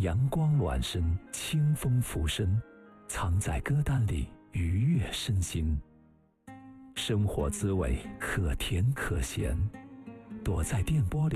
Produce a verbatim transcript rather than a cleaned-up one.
阳光暖身，清风拂身，藏在歌单里，愉悦身心。生活滋味可甜可咸，躲在电波里